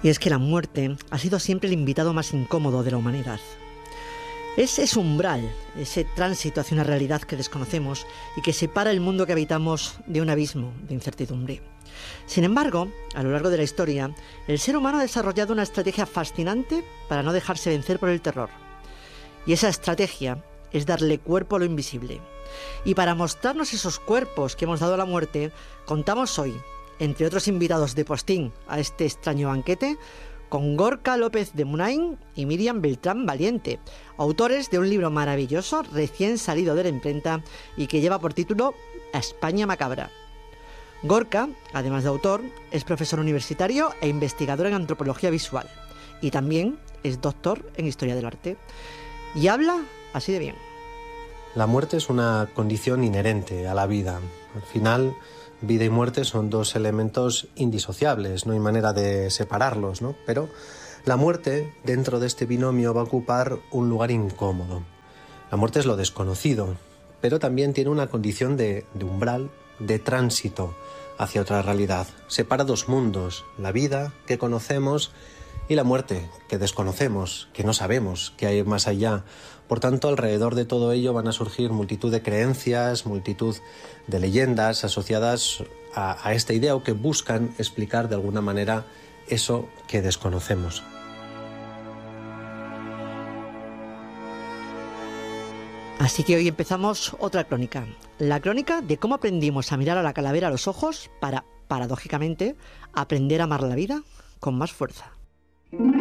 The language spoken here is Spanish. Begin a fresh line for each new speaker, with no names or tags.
Y es que la muerte ha sido siempre el invitado más incómodo de la humanidad. Es ese umbral, ese tránsito hacia una realidad que desconocemos y que separa el mundo que habitamos de un abismo de incertidumbre. Sin embargo, a lo largo de la historia, el ser humano ha desarrollado una estrategia fascinante para no dejarse vencer por el terror. Y esa estrategia es darle cuerpo a lo invisible. Y para mostrarnos esos cuerpos que hemos dado a la muerte, contamos hoy, entre otros invitados de postín a este extraño banquete, con Gorka López de Munain y Miriam Beltrán Valiente, autores de un libro maravilloso recién salido de la imprenta y que lleva por título España Macabra. Gorka, además de autor, es profesor universitario e investigador en antropología visual y también es doctor en historia del arte. Y habla así de bien.
La muerte es una condición inherente a la vida. Al final, vida y muerte son dos elementos indisociables, no hay manera de separarlos, ¿no? Pero la muerte, dentro de este binomio, va a ocupar un lugar incómodo. La muerte es lo desconocido, pero también tiene una condición de umbral, de tránsito hacia otra realidad. Separa dos mundos, la vida que conocemos y la muerte que desconocemos, que no sabemos que hay más allá. Por tanto, alrededor de todo ello van a surgir multitud de creencias, multitud de leyendas asociadas a esta idea o que buscan explicar de alguna manera eso que desconocemos.
Así que hoy empezamos otra crónica. La crónica de cómo aprendimos a mirar a la calavera a los ojos para, paradójicamente, aprender a amar la vida con más fuerza.